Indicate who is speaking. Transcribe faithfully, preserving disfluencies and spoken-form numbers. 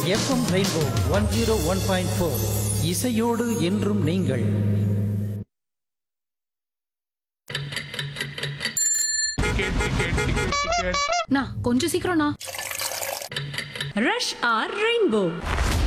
Speaker 1: FM rainbow one zero one point four இசையோடு என்றும் நீங்கள்.
Speaker 2: நான் கொஞ்சம் சீக்கிரம் நான்
Speaker 3: ரஷ் ஆர் ரெயின்போ